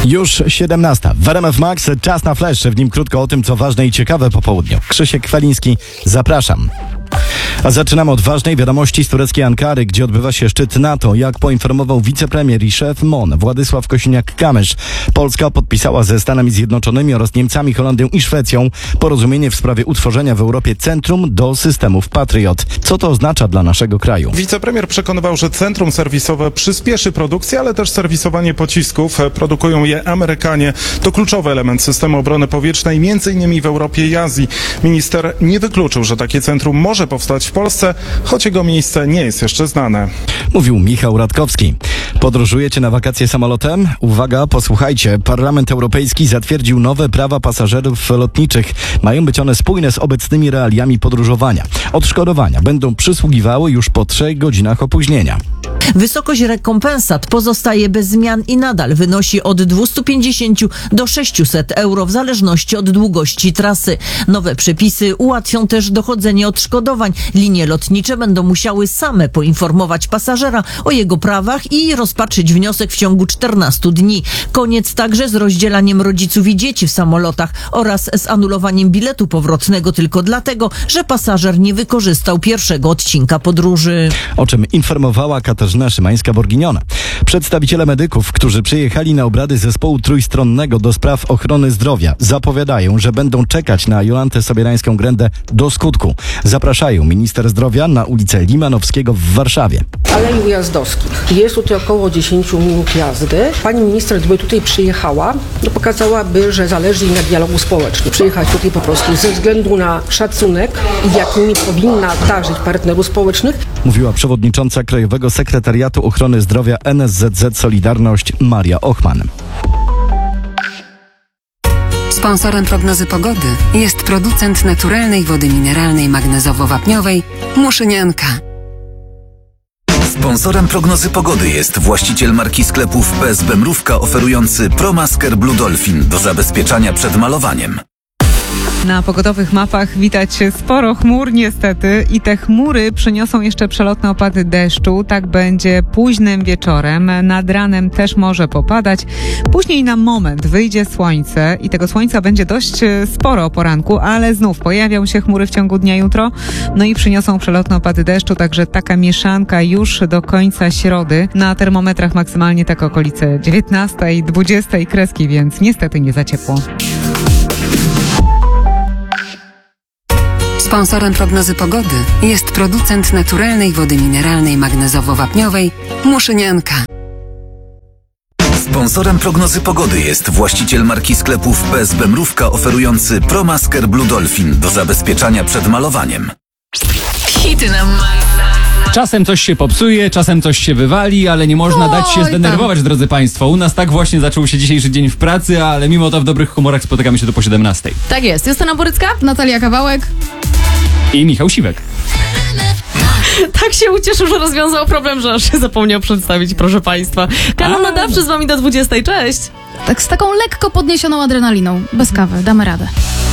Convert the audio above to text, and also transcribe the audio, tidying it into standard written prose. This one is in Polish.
Już 17. W RMF Max czas na flash. W nim krótko o tym, co ważne i ciekawe po południu. Krzysiek Kwaliński, zapraszam. A zaczynamy od ważnej wiadomości z tureckiej Ankary, gdzie odbywa się szczyt NATO. Jak poinformował wicepremier i szef MON Władysław Kosiniak-Kamysz, Polska podpisała ze Stanami Zjednoczonymi oraz Niemcami, Holandią i Szwecją porozumienie w sprawie utworzenia w Europie centrum do systemów Patriot. Co to oznacza dla naszego kraju? Wicepremier przekonywał, że centrum serwisowe przyspieszy produkcję, ale też serwisowanie pocisków. Produkują je Amerykanie. To kluczowy element systemu obrony powietrznej, m.in. w Europie i Azji. Minister nie wykluczył, że takie centrum może powstać w Polsce, choć jego miejsce nie jest jeszcze znane. Mówił Michał Radkowski. Podróżujecie na wakacje samolotem? Uwaga, posłuchajcie. Parlament Europejski zatwierdził nowe prawa pasażerów lotniczych. Mają być one spójne z obecnymi realiami podróżowania. Odszkodowania będą przysługiwały już po 3 godzinach opóźnienia. Wysokość rekompensat pozostaje bez zmian i nadal wynosi od 250 do 600 euro w zależności od długości trasy. Nowe przepisy ułatwią też dochodzenie odszkodowań. Linie lotnicze będą musiały same poinformować pasażera o jego prawach i rozpatrzyć wniosek w ciągu 14 dni. Koniec także z rozdzielaniem rodziców i dzieci w samolotach oraz z anulowaniem biletu powrotnego tylko dlatego, że pasażer nie wykorzystał pierwszego odcinka podróży. O czym informowała Katarzyna Szymańska-Borginiona. Przedstawiciele medyków, którzy przyjechali na obrady zespołu trójstronnego do spraw ochrony zdrowia, zapowiadają, że będą czekać na Jolantę Sobierańską-Grendę do skutku. Zapraszają minister zdrowia na ulicę Limanowskiego w Warszawie. Alei Ujazdowskich. Jest tutaj około 10 minut jazdy. Pani minister, gdyby tutaj przyjechała, to pokazałaby, że zależy jej na dialogu społecznym. Przyjechać tutaj po prostu ze względu na szacunek i jakimi powinna darzyć partnerów społecznych. Mówiła przewodnicząca Krajowego Sekretariatu Ochrony Zdrowia NSZZ Solidarność Maria Ochman. Sponsorem prognozy pogody jest producent naturalnej wody mineralnej magnezowo-wapniowej Muszynianka. Sponsorem prognozy pogody jest właściciel marki sklepów PSB Mrówka oferujący ProMasker Blue Dolphin do zabezpieczania przed malowaniem. Na pogodowych mapach widać sporo chmur niestety i te chmury przyniosą jeszcze przelotne opady deszczu. Tak będzie późnym wieczorem, nad ranem też może popadać. Później na moment wyjdzie słońce i tego słońca będzie dość sporo o poranku, ale znów pojawią się chmury w ciągu dnia jutro, no i przyniosą przelotne opady deszczu, także taka mieszanka już do końca środy. Na termometrach maksymalnie tak okolice 19 i 20 kreski, więc niestety nie za ciepło. Sponsorem prognozy pogody jest producent naturalnej wody mineralnej magnezowo-wapniowej Muszynianka. Sponsorem prognozy pogody jest właściciel marki sklepów PSB Mrówka oferujący ProMasker Blue Dolphin do zabezpieczania przed malowaniem. Hity na Czasem coś się popsuje, czasem coś się wywali, ale nie można dać się zdenerwować, drodzy Państwo. U nas tak właśnie zaczął się dzisiejszy dzień w pracy, ale mimo to w dobrych humorach spotykamy się tu po 17. Tak jest. Justyna Borycka, Natalia Kawałek I Michał Siwek. Tak się ucieszył, że rozwiązał problem, że aż się zapomniał przedstawić, proszę Państwa. Kanał nadawczy z Wami do 20. Cześć! Tak z taką lekko podniesioną adrenaliną. Bez kawy. Damy radę.